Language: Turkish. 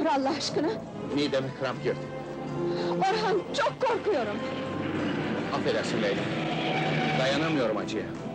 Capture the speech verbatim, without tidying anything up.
Allah aşkına? Mideme kramp girdi. Orhan, çok korkuyorum! Affedersin Leyla. Dayanamıyorum acıya.